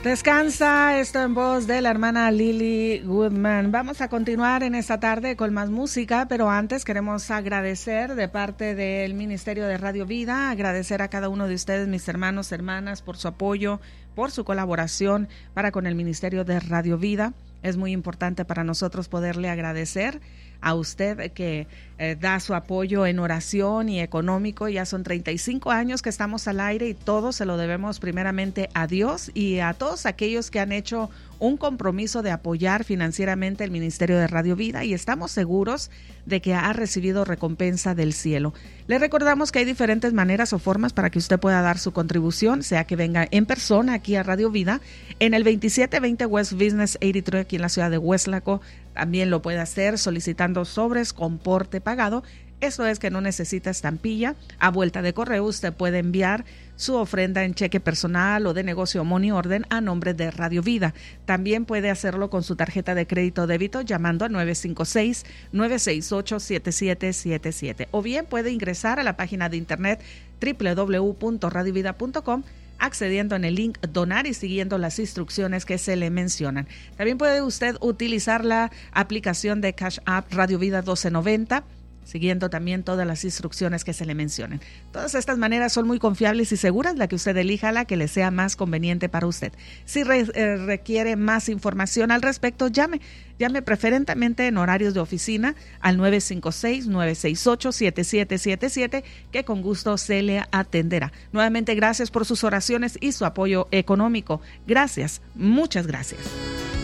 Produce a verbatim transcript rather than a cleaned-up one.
Descansa, esto en voz de la hermana Lily Goodman. Vamos a continuar en esta tarde con más música, pero antes queremos agradecer de parte del Ministerio de Radio Vida, agradecer a cada uno de ustedes, mis hermanos, hermanas, por su apoyo, por su colaboración para con el Ministerio de Radio Vida. Es muy importante para nosotros poderle agradecer a usted que eh, da su apoyo en oración y económico. Ya son treinta y cinco años que estamos al aire y todo se lo debemos primeramente a Dios y a todos aquellos que han hecho un compromiso de apoyar financieramente el Ministerio de Radio Vida, y estamos seguros de que ha recibido recompensa del cielo. Le recordamos que hay diferentes maneras o formas para que usted pueda dar su contribución, sea que venga en persona aquí a Radio Vida en el veintisiete veinte West Business ochenta y tres aquí en la ciudad de Weslaco. También lo puede hacer solicitando sobres con porte pagado. Eso es que no necesita estampilla. A vuelta de correo usted puede enviar su ofrenda en cheque personal o de negocio o money orden a nombre de Radio Vida. También puede hacerlo con su tarjeta de crédito o débito llamando a nueve cinco seis, nueve seis ocho, siete siete siete siete. O bien puede ingresar a la página de internet doble u doble u doble u punto radio vida punto com accediendo en el link donar y siguiendo las instrucciones que se le mencionan. También puede usted utilizar la aplicación de Cash App Radio Vida doce noventa, siguiendo también todas las instrucciones que se le mencionen. Todas estas maneras son muy confiables y seguras, la que usted elija, la que le sea más conveniente para usted. Si re, eh, requiere más información al respecto, llame. Llame preferentemente en horarios de oficina al nueve cinco seis, nueve seis ocho, siete siete siete siete, que con gusto se le atenderá. Nuevamente, gracias por sus oraciones y su apoyo económico. Gracias, muchas gracias.